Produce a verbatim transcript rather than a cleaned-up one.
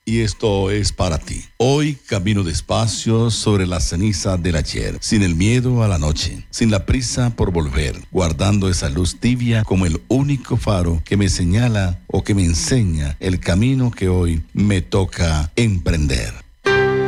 y esto es para ti. Hoy camino despacio sobre la ceniza del ayer, sin el miedo a la noche, sin la prisa por volver, guardando esa luz tibia como el único faro que me señala o que me enseña el camino que hoy me toca emprender.